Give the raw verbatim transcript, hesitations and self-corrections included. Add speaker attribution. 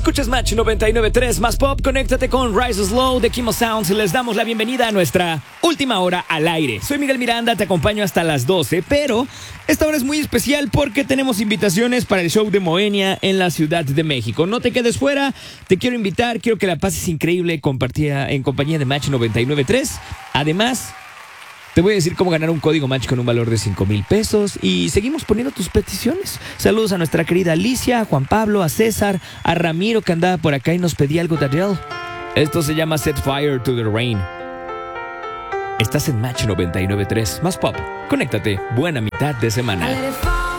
Speaker 1: Escuchas Match noventa y nueve punto tres más pop. Conéctate con Rise Slow de Kimo Sounds y les damos la bienvenida a nuestra última hora al aire. Soy Miguel Miranda, te acompaño hasta las doce, pero esta hora es muy especial porque tenemos invitaciones para el show de Moenia en la Ciudad de México. No te quedes fuera, te quiero invitar, quiero que la pases increíble compartida en compañía de Match noventa y nueve punto tres. Además, te voy a decir cómo ganar un código Match con un valor de cinco mil pesos y seguimos poniendo tus peticiones. Saludos a nuestra querida Alicia, a Juan Pablo, a César, a Ramiro que andaba por acá y nos pedía algo de Adele. Esto se llama Set Fire to the Rain. Estás en Match noventa y nueve punto tres, más pop. Conéctate, buena mitad de semana.